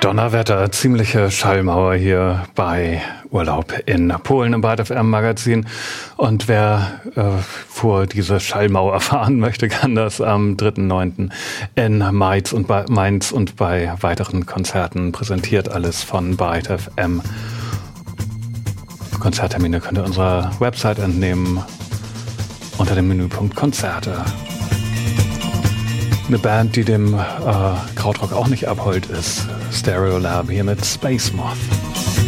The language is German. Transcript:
Donnerwetter, ziemliche Schallmauer hier bei Urlaub in Polen im Byte FM Magazin. Und wer vor diese Schallmauer fahren möchte, kann das am 3.9. in Mainz und bei weiteren Konzerten. Präsentiert alles von Byte FM. Konzerttermine könnt ihr unserer Website entnehmen unter dem Menüpunkt Konzerte. Eine Band, die dem Krautrock auch nicht abhold, ist Stereolab hier mit Space Moth.